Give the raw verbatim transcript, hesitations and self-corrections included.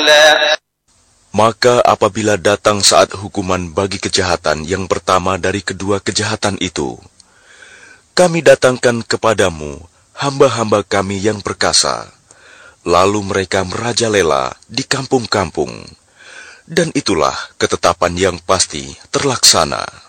عَدْلًا. Maka apabila datang saat hukuman bagi kejahatan yang pertama dari kedua kejahatan itu, kami datangkan kepadamu hamba-hamba kami yang perkasa, lalu mereka merajalela di kampung-kampung, dan itulah ketetapan yang pasti terlaksana.